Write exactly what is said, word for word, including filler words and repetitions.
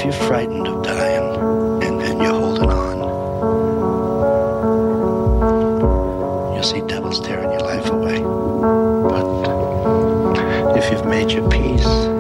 if you're frightened of dying and, and you're holding on, you'll see devils tearing your life away. But if you've made your peace